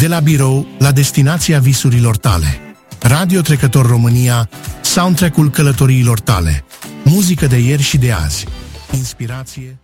De la birou la destinația visurilor tale. Radio Trecător România, soundtrack-ul călătoriilor tale. Muzică de ieri și de azi. Inspirație